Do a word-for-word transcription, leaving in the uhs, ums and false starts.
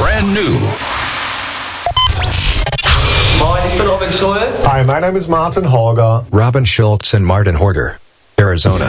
brand new. Moin, ich bin Robin Schulz. Hi, my name is Martin Horger. Robin Schultz and Martin Horger, Arizona.